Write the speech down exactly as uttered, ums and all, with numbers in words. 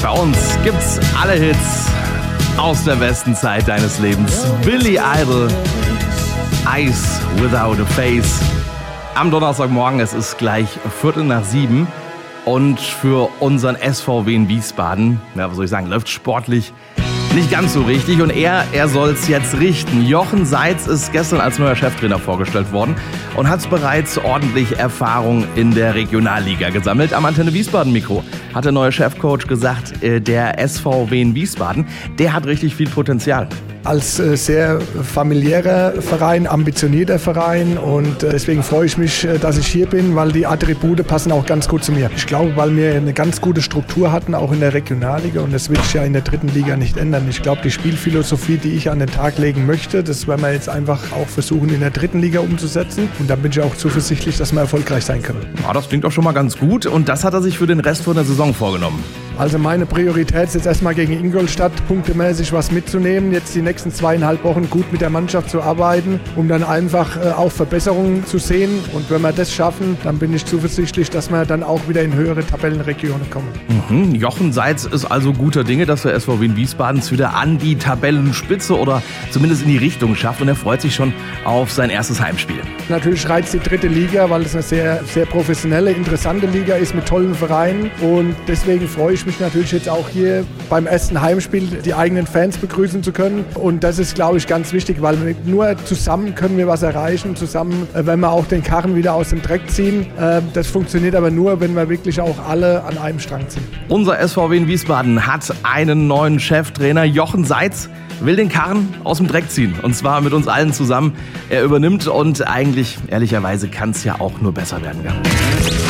Bei uns gibt's alle Hits aus der besten Zeit deines Lebens. Billy Idol, Eyes Without a Face. Am Donnerstagmorgen, es ist gleich Viertel nach sieben. Und für unseren S V W in Wiesbaden, ja, was soll ich sagen, läuft sportlich nicht ganz so richtig. Und er, er soll's jetzt richten. Jochen Seitz ist gestern als neuer Cheftrainer vorgestellt worden und hat bereits ordentlich Erfahrung in der Regionalliga gesammelt. Am Antenne Wiesbaden Mikro hat der neue Chefcoach gesagt, der S V W in Wiesbaden, der hat richtig viel Potenzial. Als äh, sehr familiärer Verein, ambitionierter Verein und äh, deswegen freue ich mich, äh, dass ich hier bin, weil die Attribute passen auch ganz gut zu mir. Ich glaube, weil wir eine ganz gute Struktur hatten, auch in der Regionalliga, und das wird sich ja in der dritten Liga nicht ändern. Ich glaube, die Spielphilosophie, die ich an den Tag legen möchte, das werden wir jetzt einfach auch versuchen, in der dritten Liga umzusetzen, und da bin ich auch zuversichtlich, dass wir erfolgreich sein können. Ja, das klingt auch schon mal ganz gut, und das hat er sich für den Rest von der Saison vorgenommen. Also meine Priorität ist jetzt erstmal gegen Ingolstadt punktemäßig was mitzunehmen, jetzt die nächsten zweieinhalb Wochen gut mit der Mannschaft zu arbeiten, um dann einfach äh, auch Verbesserungen zu sehen. Und wenn wir das schaffen, dann bin ich zuversichtlich, dass wir dann auch wieder in höhere Tabellenregionen kommen. Mhm. Jochen Seitz ist also guter Dinge, dass der S V W in Wiesbaden es wieder an die Tabellenspitze oder zumindest in die Richtung schafft, und er freut sich schon auf sein erstes Heimspiel. Natürlich reizt die dritte Liga, weil es eine sehr, sehr professionelle, interessante Liga ist mit tollen Vereinen, und deswegen freue ich mich natürlich jetzt auch hier beim ersten Heimspiel die eigenen Fans begrüßen zu können, und das ist, glaube ich, ganz wichtig, weil nur zusammen können wir was erreichen, zusammen, wenn wir auch den Karren wieder aus dem Dreck ziehen. Das funktioniert aber nur, wenn wir wirklich auch alle an einem Strang ziehen. Unser S V W in Wiesbaden hat einen neuen Cheftrainer. Jochen Seitz will den Karren aus dem Dreck ziehen, und zwar mit uns allen zusammen. Er übernimmt, und eigentlich, ehrlicherweise, kann es ja auch nur besser werden.